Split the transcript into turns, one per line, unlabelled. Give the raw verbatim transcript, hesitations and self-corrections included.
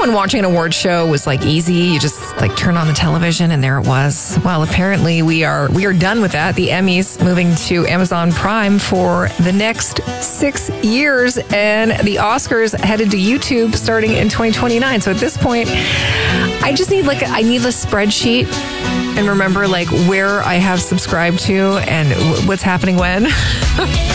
when watching an award show was like easy. You just like turn on the television and there it was. Well, apparently we are we are done with that. The Emmys moving to Amazon Prime for the next six years, and the Oscars headed to YouTube starting in twenty twenty-nine. So at this point, I just need like a, I need a spreadsheet and remember like where I have subscribed to and w- what's happening when.